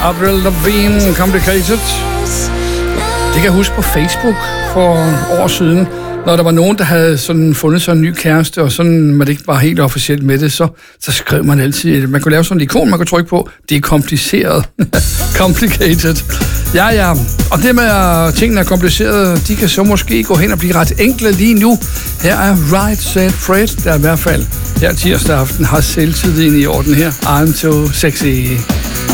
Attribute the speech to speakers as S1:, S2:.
S1: Avril Lavigne, Complicated. Det kan jeg huske på Facebook for år siden, når der var nogen, der havde sådan fundet sig en ny kæreste, og sådan man ikke var helt officielt med det, så skrev man altid, man kunne lave sådan en ikon, man kunne trykke på, det er kompliceret. Complicated. Ja, og det med, at tingene er komplicerede, de kan så måske gå hen og blive ret enkle lige nu. Her er Right Said Fred, der i hvert fald her tirsdag aften har selvtilliden i orden her. I'm so sexy.